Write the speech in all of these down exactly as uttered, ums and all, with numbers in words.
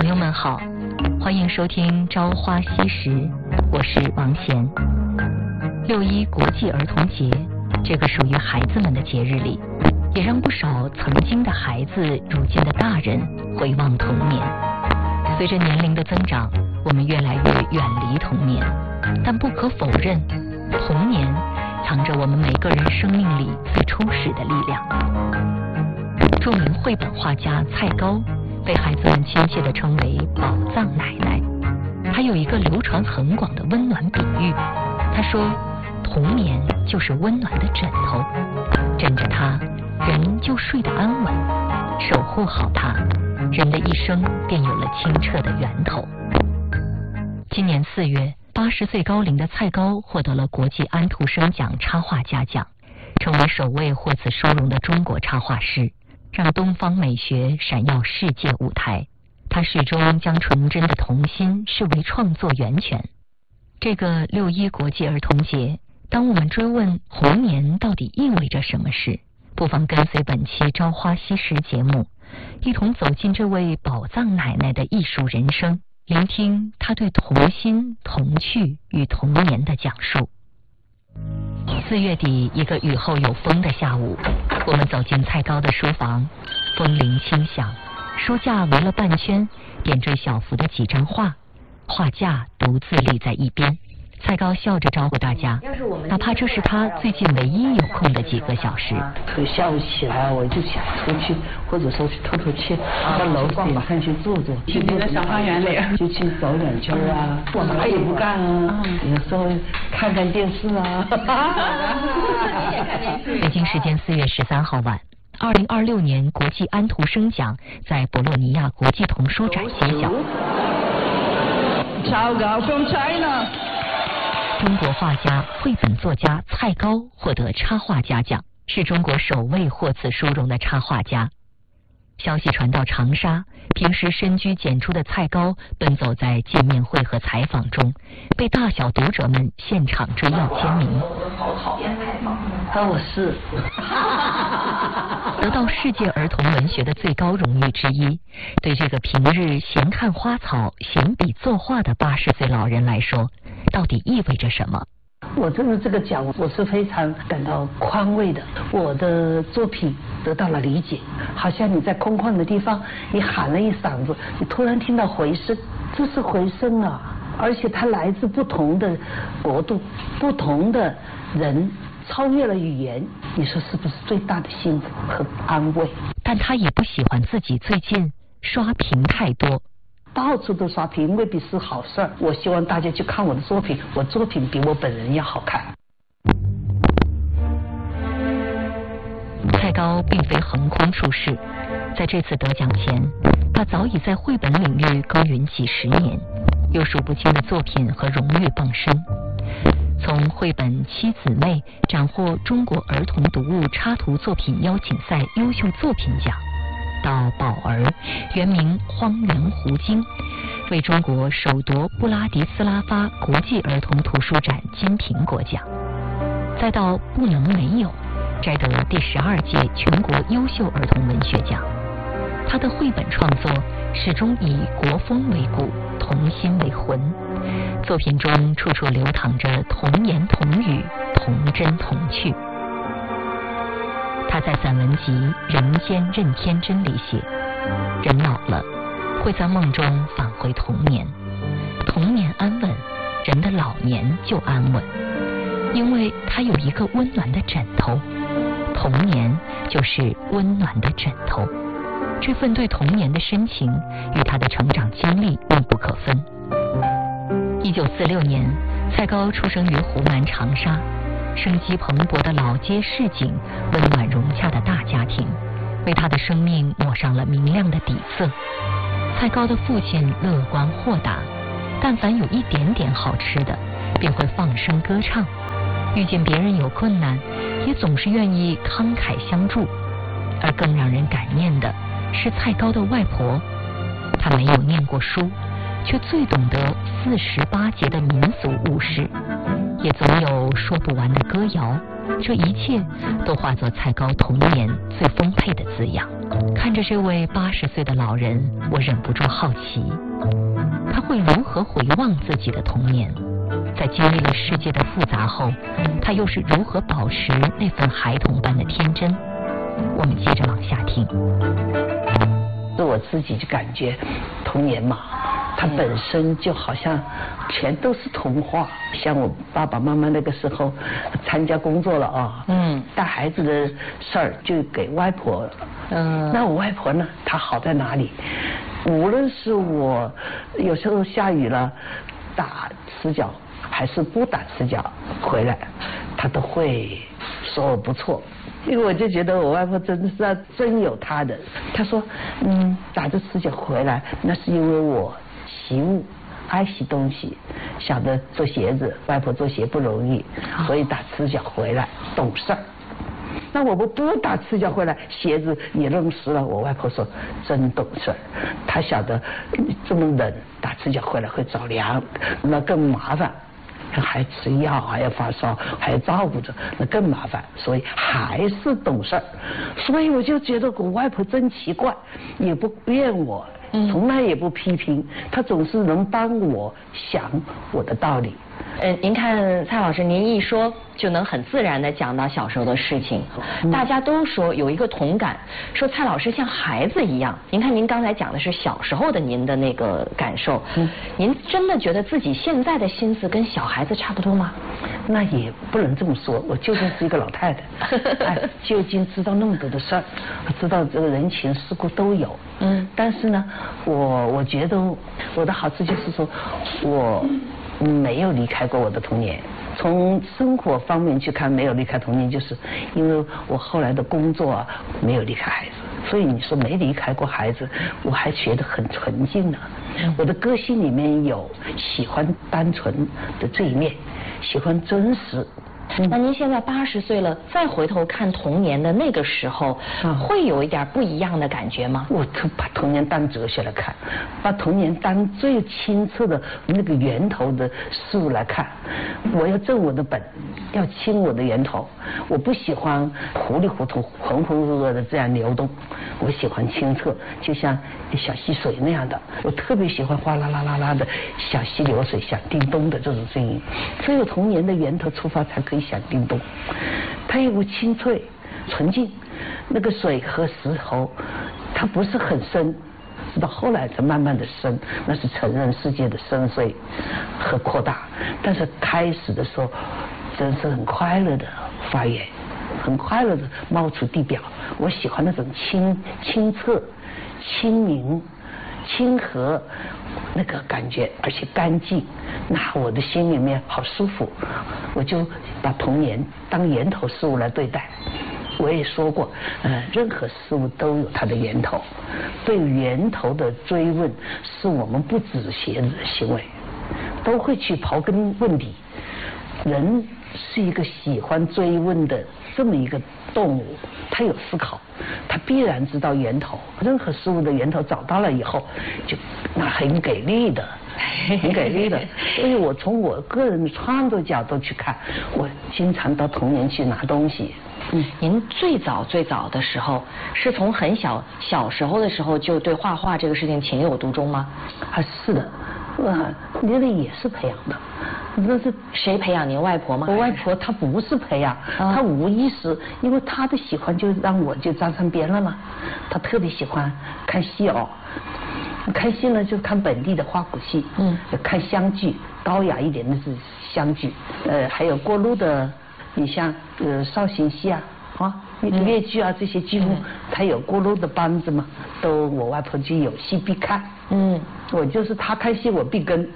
朋友们好，欢迎收听《朝花夕拾》，我是王贤。六一国际儿童节，这个属于孩子们的节日里，也让不少曾经的孩子、如今的大人回望童年。随着年龄的增长，我们越来越远离童年，但不可否认，童年藏着我们每个人生命里最初始的力量。著名绘本画家蔡高被孩子们亲切地称为宝藏奶奶。他有一个流传很广的温暖比喻，他说童年就是温暖的枕头，枕着它人就睡得安稳，守护好它，人的一生便有了清澈的源头。今年四月，八十岁高龄的蔡高获得了国际安徒生奖插画家奖，成为首位获此殊荣的中国插画师，让东方美学闪耀世界舞台。他始终将纯真的童心视为创作源泉。这个六一国际儿童节，当我们追问童年到底意味着什么时，不妨跟随本期《朝花夕拾》节目，一同走进这位宝藏奶奶的艺术人生，聆听她对童心、童趣与童年的讲述。四月底，一个雨后有风的下午，我们走进蔡高的书房，风铃轻响，书架围了半圈，点缀小幅的几张画，画架独自立在一边。蔡高笑着招呼大家，哪怕这是他最近唯一有空的几个小时。 可下午起来我就想出去，或者说去透透气，到楼顶上去坐坐， 去你的小花园里就去走两圈啊，我啥也不干啊，有时候看看电视啊。 北京时间四月十三号晚，二零二六年国际安徒生奖在博洛尼亚国际童书展揭晓。 from China。 中国画家、绘本作家蔡高获得插画家奖，是中国首位获此殊荣的插画家。消息传到长沙，平时深居简出的蔡高奔走在见面会和采访中，被大小读者们现场追要签名。 我好讨厌采访，他我是得到世界儿童文学的最高荣誉之一，对这个平日闲看花草、闲笔作画的八十岁老人来说，到底意味着什么？ 我真的这个奖，我是非常感到宽慰的。我的作品得到了理解，好像你在空旷的地方，你喊了一嗓子，你突然听到回声，这是回声啊！而且它来自不同的国度、不同的人，超越了语言。你说是不是最大的幸福和安慰？ 但他也不喜欢自己最近刷屏太多。 到处都刷屏未必是好事儿，我希望大家去看我的作品，我作品比我本人要好看。 蔡高并非横空出世，在这次得奖前，他早已在绘本领域耕耘几十年，有数不清的作品和荣誉傍身。从绘本《七姊妹》斩获中国儿童读物插图作品邀请赛优秀作品奖，到宝儿原名荒原狐精，为中国首夺布拉迪斯拉发国际儿童图书展金苹果奖，再到不能没有，摘得第十二届全国优秀儿童文学奖。他的绘本创作始终以国风为骨，童心为魂，作品中处处流淌着童言童语，童真童趣。他在散文集《人间任天真》里写，人老了会在梦中返回童年，童年安稳，人的老年就安稳，因为他有一个温暖的枕头，童年就是温暖的枕头。这份对童年的深情与他的成长经历密不可分。一九四六年，蔡高出生于湖南长沙，生机蓬勃的老街市井，温暖融洽的大家庭，为他的生命抹上了明亮的底色。蔡高的父亲乐观豁达，但凡有一点点好吃的，便会放声歌唱，遇见别人有困难，也总是愿意慷慨相助。而更让人感念的是蔡高的外婆，她没有念过书， 却最懂得四十八节的民俗物事，也总有说不完的歌谣。这一切都化作蔡高童年最丰沛的滋养。看着这位八十岁的老人，我忍不住好奇，他会如何回望自己的童年？在经历了世界的复杂后，他又是如何保持那份孩童般的天真？我们接着往下听。 是我自己就感觉童年嘛，它本身就好像全都是童话。像我爸爸妈妈那个时候参加工作了啊，嗯，带孩子的事儿就给外婆，嗯，那我外婆呢，她好在哪里？无论是我有时候下雨了打赤脚，还是不打赤脚回来，她都会说我不错。因为我就觉得我外婆真是真有她的。她说，嗯，打着赤脚回来，那是因为我习物，爱惜东西，晓得做鞋子，外婆做鞋不容易，所以打赤脚回来懂事儿。那我不不打赤脚回来，鞋子也弄湿了。我外婆说真懂事儿，她晓得这么冷，打赤脚回来会着凉，那更麻烦。还吃药，还要发烧，还要照顾着，那更麻烦，所以还是懂事儿。所以我就觉得我外婆真奇怪，也不怨我，从来也不批评，她总是能帮我想我的道理。 呃，您看蔡老师，您一说就能很自然地讲到小时候的事情，嗯、大家都说有一个同感，说蔡老师像孩子一样。您看，您刚才讲的是小时候的您的那个感受，嗯、您真的觉得自己现在的心思跟小孩子差不多吗？ 那也不能这么说，我究竟是一个老太太，哎，究竟知道那么多的事儿，知道这个人情世故都有，嗯，但是呢，我我觉得我的好处就是说，我。没有离开过我的童年，从生活方面去看没有离开童年，就是因为我后来的工作啊没有离开孩子，所以你说没离开过孩子，我还觉得很纯净呢。我的个性里面有喜欢单纯的这一面，喜欢真实。 那您现在八十岁了，再回头看童年的那个时候，嗯、会有一点不一样的感觉吗？ 我都把童年当哲学来看，把童年当最清澈的那个源头的事物来看。我要正我的本，要清我的源头。我不喜欢糊里糊涂、浑浑噩噩的这样流动，我喜欢清澈，就像小溪水那样的。我特别喜欢哗啦啦啦啦的小溪流水响叮咚的这种声音。只有童年的源头出发，才可以响叮咚。它有个清脆、纯净，那个水和石头，它不是很深，直到后来才慢慢的深，那是承认世界的深邃和扩大。但是开始的时候，真是很快乐的发源，很快乐的冒出地表。我喜欢那种清清澈、清明、清和那个感觉，而且干净，那我的心里面好舒服。我就把童年当源头事物来对待。我也说过，呃，任何事物都有它的源头，对源头的追问是我们不止鞋子的行为，都会去刨根问底。人是一个喜欢追问的这么一个动物，他有思考，他必然知道源头。任何事物的源头找到了以后，就那很给力的，很给力的。所以我从我个人的创作角度去看，我经常到童年去拿东西。 嗯，您最早最早的时候，是从很小小时候的时候就对画画这个事情情有独钟吗？ 啊，是的，啊，那个也是培养的。 那是谁培养您？外婆吗？ 我外婆她不是培养，啊、她无意识，因为她的喜欢就让我就沾上边了嘛。她特别喜欢看戏哦，看戏呢就看本地的花鼓戏，嗯，看湘剧，高雅一点的是湘剧，呃，还有过路的，你像呃绍兴戏啊，啊越剧啊这些剧目，它有过路的班子嘛，都我外婆就有戏必看，嗯，我就是她看戏我必跟。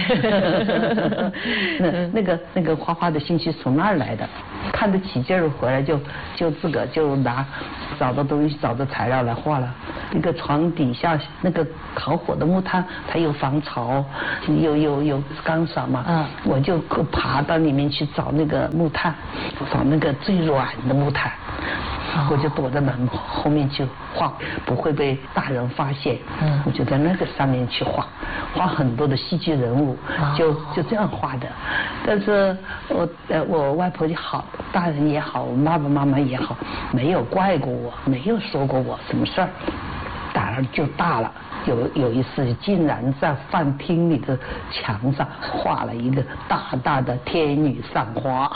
那那个那个画画的兴趣是从那儿来的，看得起劲儿回来就就自个就拿找到东西找到材料来画了。一个床底下那个烤火的木炭，它有防潮，有有有钢爽嘛，嗯，我就爬到里面去找那个木炭，找那个最软的木炭， 我就躲在门后面去画，不会被大人发现。 嗯， 我就在那个上面去画，画很多的戏剧人物，就就这样画的。但是我呃我外婆也好，大人也好，我爸爸妈妈也好，没有怪过我，没有说过我什么事儿。胆儿就大了，有有一次竟然在饭厅里的墙上画了一个大大的天女散花。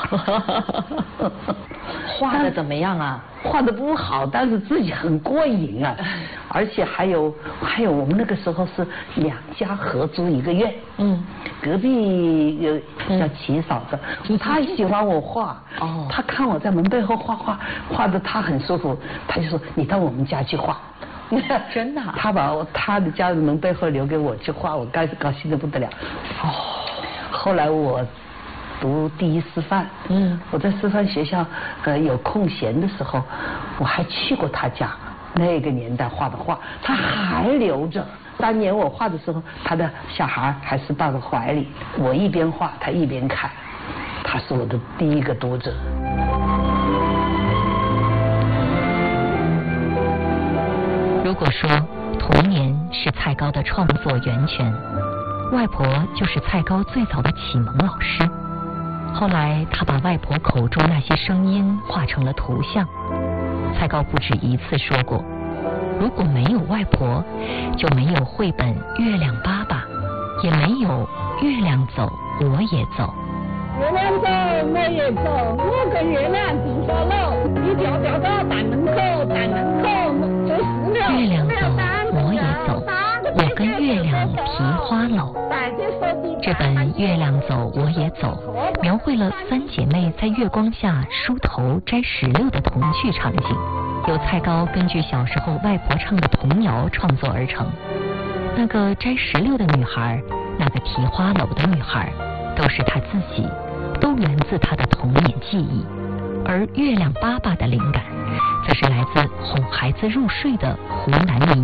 画的怎么样啊？ 画的不好，但是自己很过瘾啊。而且还有还有，我们那个时候是两家合租一个院。嗯，隔壁有叫齐嫂子，嗯、她喜欢我画。哦，她看我在门背后画画，画的她很舒服，她就说你到我们家去画。 真的、啊？ 他把他的家门背后留给我去画，我高高兴的不得了。哦，后来我读第一师范，嗯，我在师范学校呃有空闲的时候，我还去过他家。那个年代画的画，他还留着。当年我画的时候，他的小孩还是抱在怀里，我一边画，他一边看。他是我的第一个读者。 如果说童年是蔡高的创作源泉，外婆就是蔡高最早的启蒙老师。后来他把外婆口中那些声音画成了图像。蔡高不止一次说过，如果没有外婆，就没有绘本《月亮爸爸》，也没有《月亮走我也走》。 月亮走我也走，我跟月亮比手搂，一条条到大门口，大门口就死了。 月亮走我也走，我跟月亮提花篓。这本《月亮走我也走》描绘了三姐妹在月光下梳头摘石榴的童趣场景，由蔡高根据小时候外婆唱的童谣创作而成。那个摘石榴的女孩，那个提花篓的女孩，都是她自己，都源自她的童年记忆。而月亮爸爸的灵感，则是来自哄孩子入睡的湖南民